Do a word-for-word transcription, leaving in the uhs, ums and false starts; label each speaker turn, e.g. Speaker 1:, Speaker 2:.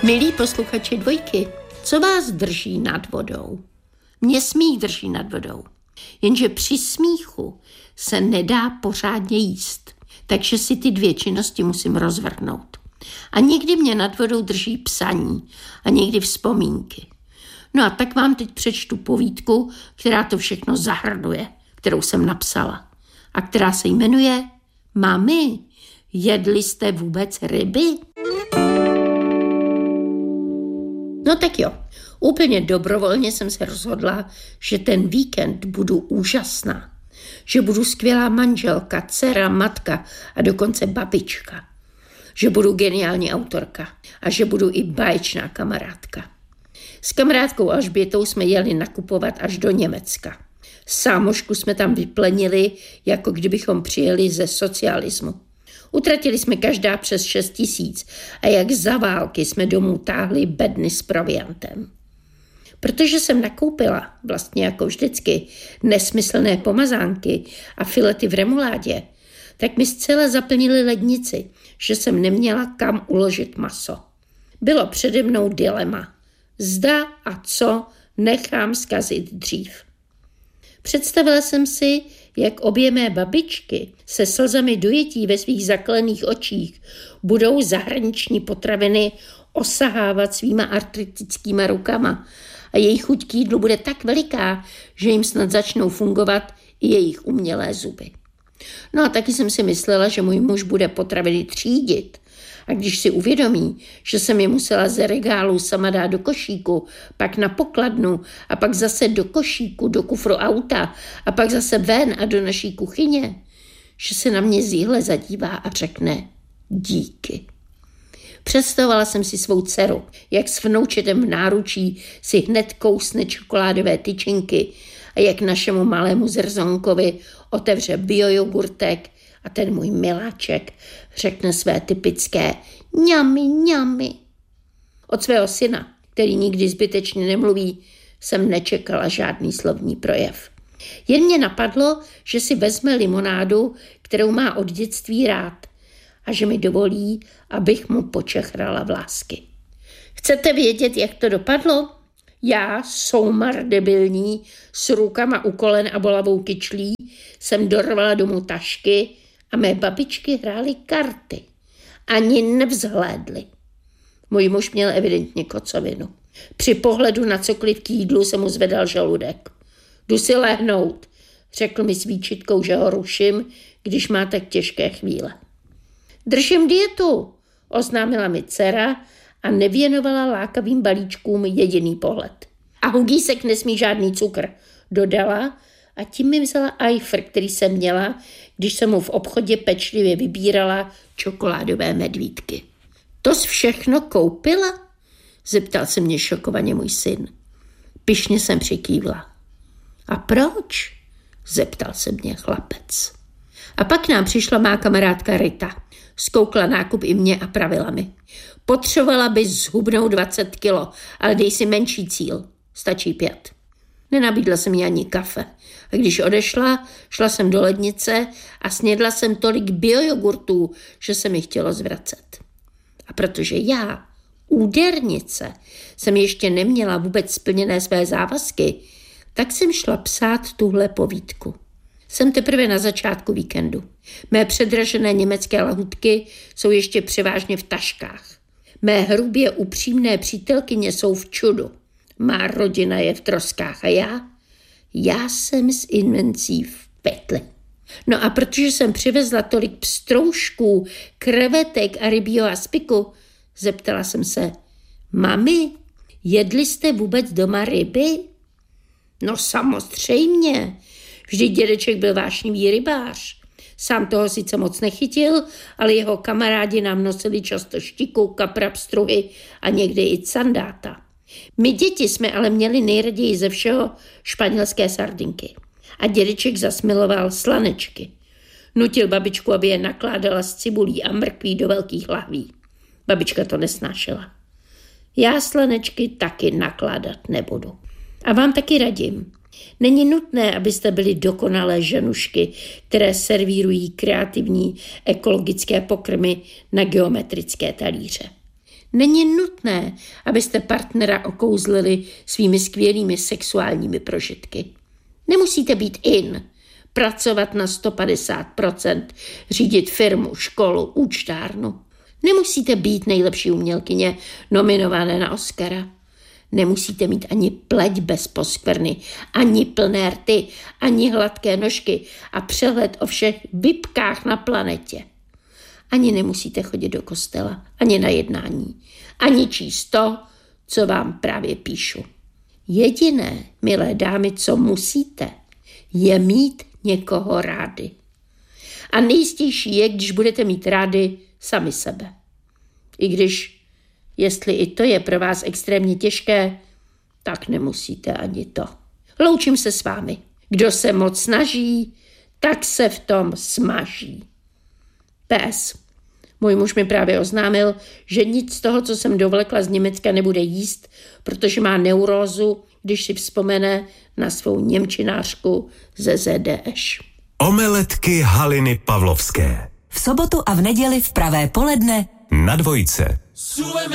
Speaker 1: Milí posluchači Dvojky, co vás drží nad vodou? Mě smích drží nad vodou, jenže při smíchu se nedá pořádně jíst, takže si ty dvě činnosti musím rozvrhnout. A někdy mě nad vodou drží psaní a někdy vzpomínky. No a tak vám teď přečtu povídku, která to všechno zahrnuje, kterou jsem napsala a která se jmenuje Mami, jedli jste vůbec ryby? No tak jo, úplně dobrovolně jsem se rozhodla, že ten víkend budu úžasná. Že budu skvělá manželka, dcera, matka a dokonce babička. Že budu geniální autorka a že budu i báječná kamarádka. S kamarádkou Alžbětou jsme jeli nakupovat až do Německa. Sámošku jsme tam vyplenili, jako kdybychom přijeli ze socialismu. Utratili jsme každá přes šest tisíc a jak za války jsme domů táhli bedny s proviantem. Protože jsem nakoupila, vlastně jako vždycky, nesmyslné pomazánky a filety v remuládě, tak mi zcela zaplnili lednici, že jsem neměla kam uložit maso. Bylo přede mnou dilema. Zda a co nechám zkazit dřív. Představila jsem si, jak obě mé babičky se slzami dojetí ve svých zaklených očích budou zahraniční potraviny osahávat svýma artritickýma rukama a jejich chuť k jídlu bude tak veliká, že jim snad začnou fungovat i jejich umělé zuby. No a taky jsem si myslela, že můj muž bude potraviny třídit. A když si uvědomí, že jsem je musela ze regálu sama dát do košíku, pak na pokladnu a pak zase do košíku, do kufru auta a pak zase ven a do naší kuchyně, že se na mě zíhle zadívá a řekne díky. Představovala jsem si svou dceru, jak s vnoučetem v náručí si hned kousne čokoládové tyčinky a jak našemu malému zrzonkovi otevře biojogurtek a ten můj miláček řekne své typické ňami, ňami. Od svého syna, který nikdy zbytečně nemluví, jsem nečekala žádný slovní projev. Jen mě napadlo, že si vezme limonádu, kterou má od dětství rád a že mi dovolí, abych mu počechrala vlásky. Chcete vědět, jak to dopadlo? Já, soumar debilní, s rukama u kolen a bolavou kyčlí, jsem dorvala domů tašky a mé babičky hrály karty. Ani nevzhlédly. Můj muž měl evidentně kocovinu. Při pohledu na cokoliv k jídlu se mu zvedal žaludek. Jdu si lehnout, řekl mi s výčitkou, že ho ruším, když má tak těžké chvíle. Držím dietu, oznámila mi dcera a nevěnovala lákavým balíčkům jediný pohled. A hugísek nesmí žádný cukr, dodala a tím mi vzala ajfr, který jsem měla, když jsem mu v obchodě pečlivě vybírala čokoládové medvídky. To jsi všechno koupila? Zeptal se mě šokovaně můj syn. Pyšně jsem přikývla. A proč? Zeptal se mě chlapec. A pak nám přišla má kamarádka Rita. Zkoukla nákup i mě a pravila mi. Potřebovala bys zhubnout dvacet kilo, ale dej si menší cíl. Stačí pět. Nenabídla jsem jí ani kafe. A když odešla, šla jsem do lednice a snědla jsem tolik biojogurtů, že se mi chtělo zvracet. A protože já, údernice, jsem ještě neměla vůbec splněné své závazky, tak jsem šla psát tuhle povídku. Jsem teprve na začátku víkendu. Mé předražené německé lahůdky jsou ještě převážně v taškách. Mé hrubě upřímné přítelkyně jsou v čudu. Má rodina je v troskách a já? Já jsem s invencí v pytli. No a protože jsem přivezla tolik pstroušků, krevetek a rybího aspiku, zeptala jsem se, mami, jedli jste vůbec doma ryby? No samozřejmě, vždyť dědeček byl vášnivý rybář. Sám toho sice moc nechytil, ale jeho kamarádi nám nosili často štiku, kapra, pstruhy a někdy i candáta. My děti jsme ale měli nejraději ze všeho španělské sardinky. A dědeček zasmiloval slanečky. Nutil babičku, aby je nakládala s cibulí a mrkví do velkých lahví. Babička to nesnášela. Já slanečky taky nakládat nebudu. A vám taky radím. Není nutné, abyste byli dokonalé ženušky, které servírují kreativní ekologické pokrmy na geometrické talíře. Není nutné, abyste partnera okouzlili svými skvělými sexuálními prožitky. Nemusíte být in, pracovat na sto padesát procent, řídit firmu, školu, účtárnu. Nemusíte být nejlepší umělkyně nominované na Oscara. Nemusíte mít ani pleť bez poskvrny, ani plné rty, ani hladké nožky a přehled o všech vipkách na planetě. Ani nemusíte chodit do kostela, ani na jednání, ani číst to, co vám právě píšu. Jediné, milé dámy, co musíte, je mít někoho rády. A nejistější je, když budete mít rádi sami sebe. I když, jestli i to je pro vás extrémně těžké, tak nemusíte ani to. Loučím se s vámi. Kdo se moc snaží, tak se v tom smaží. P S. Můj muž mi právě oznámil, že nic z toho, co jsem dovlekla z Německa, nebude jíst, protože má neurózu, když si vzpomene na svou němčinářku ze Z D Š.
Speaker 2: Omeletky Haliny Pavlovské.
Speaker 3: V sobotu a v neděli v pravé poledne
Speaker 2: Na Dvojce.